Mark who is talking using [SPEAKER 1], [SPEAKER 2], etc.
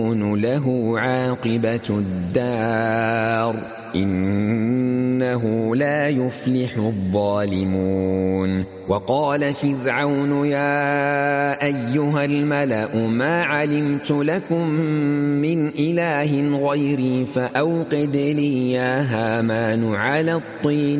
[SPEAKER 1] له عاقبة الدار إنه لا يفلح الظالمون. وقال فرعون يا أيها الملأ ما علمت لكم من إله غيري فأوقد لي يا هامان على الطين